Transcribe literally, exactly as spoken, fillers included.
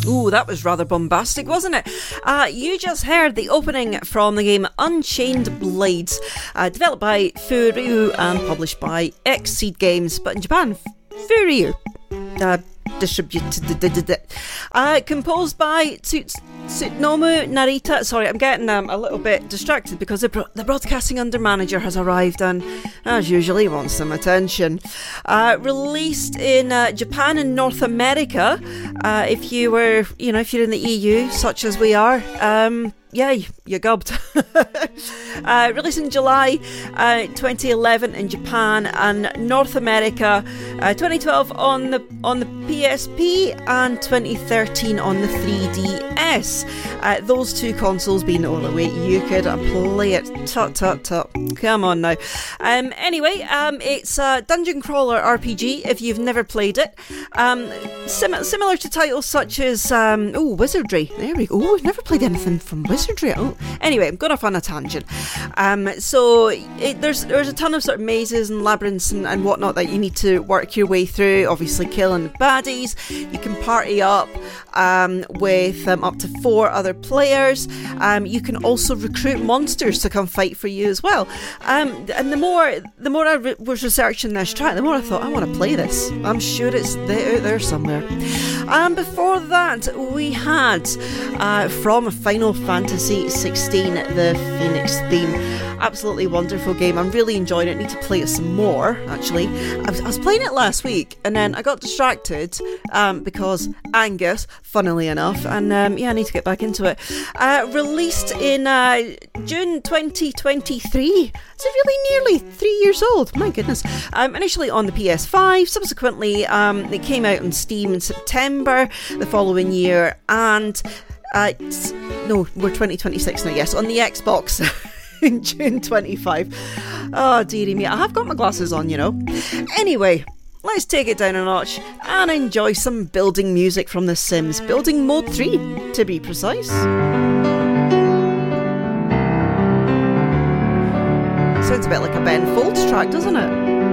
Ooh, that was rather bombastic, wasn't it? Uh, you just heard the opening from the game Unchained Blades, uh, developed by Furyu and published by Xseed Games, but in Japan, Furyu. Uh, distributed, uh, composed by Tsuts- Tsunomu Narita. Sorry, I'm getting um, a little bit distracted because the, bro- the broadcasting under manager has arrived and, as usually, wants some attention. Uh, released in uh, Japan and North America. Uh, if you were, you know, if you're in the E U, such as we are, um, yeah, you gubbed. uh, released in July uh, twenty eleven in Japan and North America, uh, twenty twelve on the on the P S P and twenty thirteen on the three D S. Uh, those two consoles being the only way you could uh, play it. Tut tut tut. Come on now. Um, anyway, um, it's a dungeon crawler R P G. If you've never played it, um, sim- similar to titles such as um, oh Wizardry. There we go. Oh, I've never played anything from Wizardry. Oh, anyway, I'm going off on a tangent. Um, so it, there's there's a ton of sort of mazes and labyrinths and, and whatnot that you need to work your way through. Obviously, killing baddies. You can party up um, with um, up to four other players. Um, you can also recruit monsters to come fight for you as well. Um, and the more the more I re- was researching this track, the more I thought I want to play this. I'm sure it's there, out there somewhere. And before that, we had uh, from Final Fantasy sixteen, the Phoenix theme. Absolutely wonderful game. I'm really enjoying it. Need to play it some more, actually. I was, I was playing it last week and then I got distracted um, because Angus, funnily enough, and um, yeah, I need to get back into it. Uh, released in uh, June twenty twenty-three. It's really nearly three years old. My goodness. Um, initially on the P S five. Subsequently, um, it came out on Steam in September the following year. And uh, no, we're twenty twenty-six now, yes, on the Xbox in June twenty-fifth. Oh, dearie me. I have got my glasses on, you know. Anyway, let's take it down a notch and enjoy some building music from The Sims. Building Mode three, to be precise. Sounds a bit like a Ben Folds track, doesn't it?